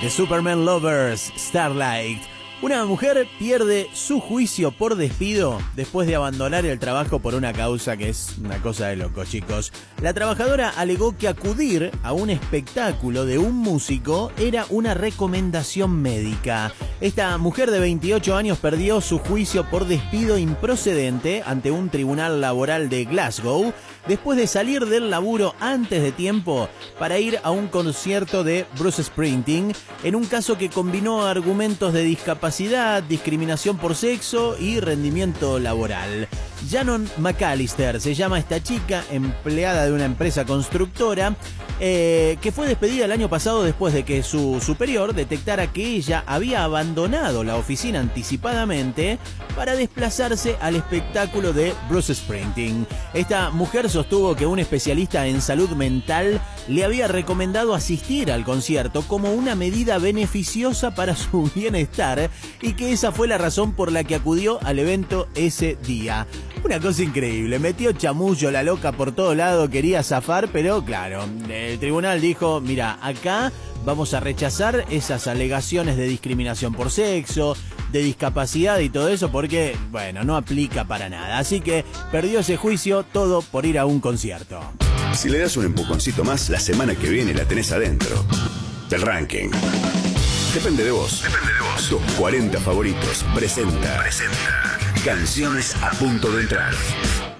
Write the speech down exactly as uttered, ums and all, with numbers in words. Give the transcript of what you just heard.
The Superman Lovers, Starlight. Una mujer pierde su juicio por despido después de abandonar el trabajo por una causa que es una cosa de locos, chicos. La trabajadora alegó que acudir a un espectáculo de un músico era una recomendación médica. Esta mujer de veintiocho años perdió su juicio por despido improcedente ante un tribunal laboral de Glasgow después de salir del laburo antes de tiempo para ir a un concierto de Bruce Springsteen en un caso que combinó argumentos de discapacidad, discriminación por sexo y rendimiento laboral. Shannon McAllister se llama esta chica, empleada de una empresa constructora, eh, que fue despedida el año pasado después de que su superior detectara que ella había abandonado la oficina anticipadamente para desplazarse al espectáculo de Bruce Springsteen. Esta mujer sostuvo que un especialista en salud mental le había recomendado asistir al concierto como una medida beneficiosa para su bienestar y que esa fue la razón por la que acudió al evento ese día. Una cosa increíble, metió chamullo la loca por todo lado, quería zafar, pero claro, el tribunal dijo, mira, acá vamos a rechazar esas alegaciones de discriminación por sexo, de discapacidad y todo eso porque, bueno, no aplica para nada. Así que perdió ese juicio, todo por ir a un concierto. Si le das un empujoncito más, la semana que viene la tenés adentro del ranking. Depende de vos. Depende de vos. Tus cuarenta favoritos presenta. Presenta. Canciones a punto de entrar.